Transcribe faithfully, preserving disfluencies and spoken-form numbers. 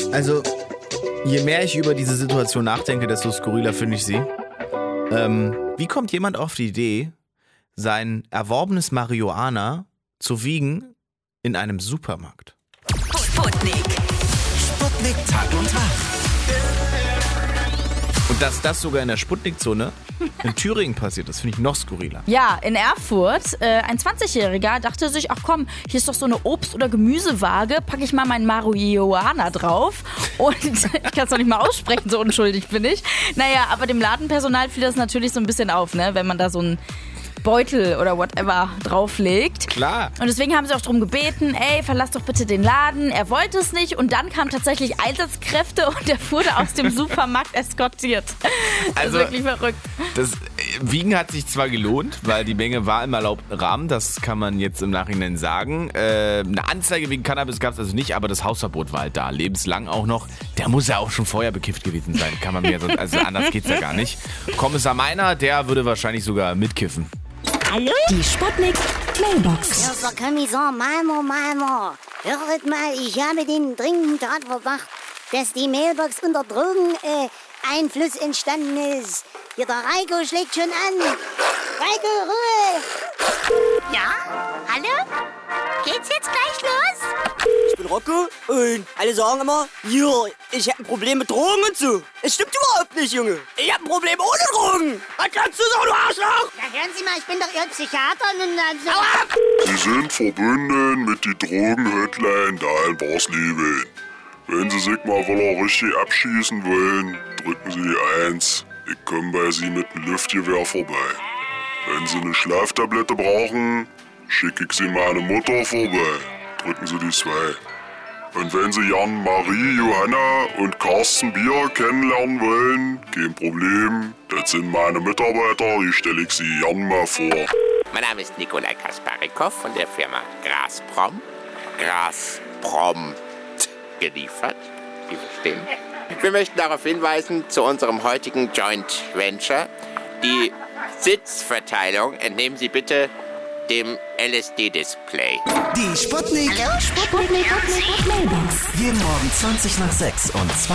Also, je mehr ich über diese Situation nachdenke, desto skurriler finde ich sie. Ähm, wie kommt jemand auf die Idee, sein erworbenes Marihuana zu wiegen in einem Supermarkt? Sputnik. Sputnik Tag und Tag. Und dass das sogar in der Sputnik-Zone in Thüringen passiert, das finde ich noch skurriler. Ja, in Erfurt, äh, ein zwanzigjähriger dachte sich, ach komm, hier ist doch so eine Obst- oder Gemüsewaage, packe ich mal meinen Marihuana drauf. Und ich kann es doch nicht mal aussprechen, so unschuldig bin ich. Naja, aber dem Ladenpersonal fiel das natürlich so ein bisschen auf, ne, wenn man da so ein Beutel oder whatever drauflegt. Klar. Und deswegen haben sie auch darum gebeten, ey, verlass doch bitte den Laden. Er wollte es nicht und dann kamen tatsächlich Einsatzkräfte und er wurde aus dem Supermarkt eskortiert. Das Also, ist wirklich verrückt. Das Wiegen hat sich zwar gelohnt, weil die Menge war im erlaubten Rahmen, das kann man jetzt im Nachhinein sagen. Äh, eine Anzeige wegen Cannabis gab es also nicht, aber das Hausverbot war halt da, lebenslang auch noch. Der muss ja auch schon vorher bekifft gewesen sein, kann man mir sonst, also anders geht's ja gar nicht. Kommissar Meiner, der würde wahrscheinlich sogar mitkiffen. Hallo? Die Sputnik Mailbox. Hier ist der Kommissar Malmer Malmer. Hört mal, ich habe den dringenden Tatverdacht, dass die Mailbox unter Drogeneinfluss äh, entstanden ist. Hier, der Reiko schlägt schon an. Reiko, Ruhe! Ja? Hallo? Geht's jetzt gleich los? Ich bin Rocco und alle sagen immer, ja, ich hab ein Problem mit Drogen und so. Es stimmt überhaupt nicht, Junge. Ich hab ein Problem ohne Drogen. Was kannst du sagen, du Arschloch? Na hören Sie mal, ich bin doch Ihr Psychiater und dann so... Sie sind verbunden mit die Drogen-Hotline da in Barsleben. Wenn Sie sich mal wohl richtig abschießen wollen, drücken Sie die eins. Ich komme bei Sie mit dem Luftgewehr vorbei. Wenn Sie eine Schlaftablette brauchen, schicke ich Sie meine Mutter vorbei. Drücken Sie die zwei. Und wenn Sie Jan, Marie, Johanna und Carsten Bier kennenlernen wollen, kein Problem. Das sind meine Mitarbeiter, die stelle ich Sie Jan mal vor. Mein Name ist Nikolai Kasparikow von der Firma Grasprom. Grasprom geliefert. Sie verstehen? Wir möchten darauf hinweisen, zu unserem heutigen Joint Venture. Die Sitzverteilung entnehmen Sie bitte dem L S D-Display. Die Sputnik. Sputnik Mailbox. Jeden Morgen zwanzig nach sechs und zwanzig